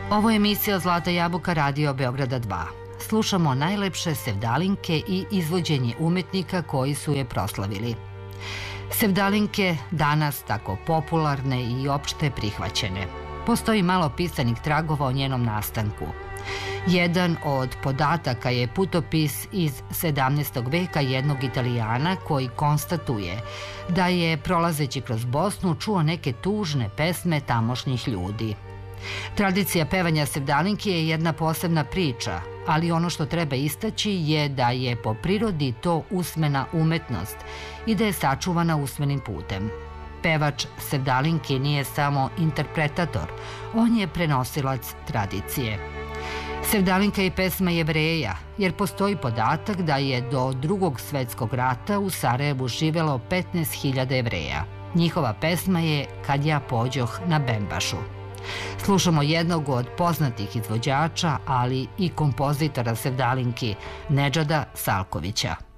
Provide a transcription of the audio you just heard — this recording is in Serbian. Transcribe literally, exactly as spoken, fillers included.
Ovo je emisija Zlata jabuka Radio Beograda dva. Slušamo najlepše sevdalinke i izvođenje umetnika koji su je proslavili. Sevdalinke, danas tako popularne i opšte prihvaćene. Postoji malo pisanih tragova o njenom nastanku. Jedan od podataka je putopis iz sedamnaestog veka jednog Italijana koji konstatuje da je, prolazeći kroz Bosnu, čuo neke tužne pesme tamošnjih ljudi. Tradicija pevanja sevdalinki je jedna posebna priča, ali ono što treba istaći je da je po prirodi to usmena umetnost i da je sačuvana usmenim putem. Pevač sevdalinki nije samo interpretator, on je prenosilac tradicije. Sevdalinka je pesma Jevreja, jer postoji podatak da je do Drugog svetskog rata u Sarajevu živelo petnaest hiljada Jevreja. Njihova pesma je Kad ja pođoh na Bembašu. Slušamo jednog od poznatih izvođača, ali i kompozitora sevdalinki, Nedžada Salkovića.